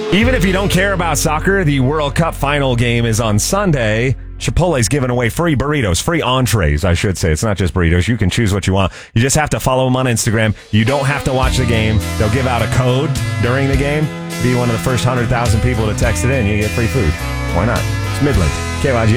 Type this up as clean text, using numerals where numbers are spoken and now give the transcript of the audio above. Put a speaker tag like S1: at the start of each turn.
S1: Even if you don't care about soccer, the World Cup final game is on Sunday. Chipotle's giving away free burritos, free entrees, I should say. It's not just burritos. You can choose what you want. You just have to follow them on Instagram. You don't have to watch the game. They'll give out a code during the game. Be one of the first 100,000 people to text it in. You get free food. Why not? It's Midland. KYGO.